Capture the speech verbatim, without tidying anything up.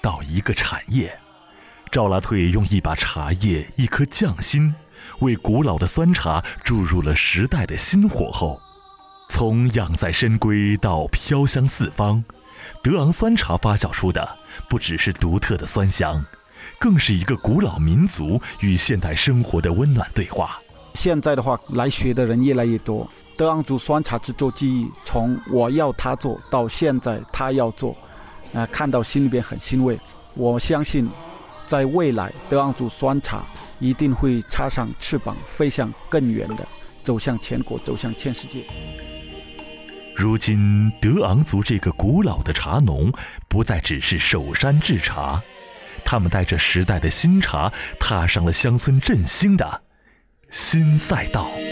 到一个产业。赵拉退用一把茶叶，一颗匠心，为古老的酸茶注入了时代的新火候。从养在深闺到飘香四方，德昂酸茶发酵出的不只是独特的酸香，更是一个古老民族与现代生活的温暖对话。 现在的话，来学的人越来越多。德昂族酸茶制作技艺，从我要他做到现在他要做，呃，看到心里边很欣慰。我相信，在未来，德昂族酸茶一定会插上翅膀，飞向更远的，走向全国，走向全世界。 如今，德昂族这个古老的茶农不再只是守山制茶，他们带着时代的新茶，踏上了乡村振兴的新赛道。